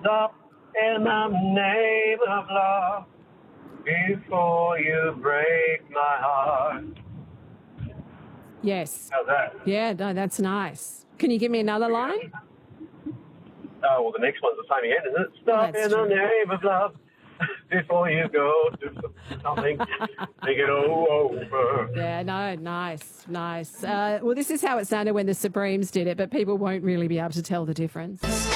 Stop in the name of love before you break my heart. Yes. How's that? Yeah, no, that's nice. Can you give me another line? Oh, well, the next one's the same again, isn't it? Stop That's in true. the name of love before you go do something. Make it all over. Yeah, no, nice. Well, this is how it sounded when the Supremes did it, but people won't really be able to tell the difference.